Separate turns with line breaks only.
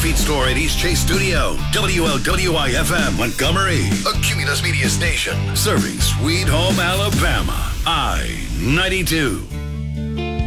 feed store at East Chase Studio. WLWI-FM, Montgomery. A Cumulus Media station. Serving Sweet Home, Alabama. I-92.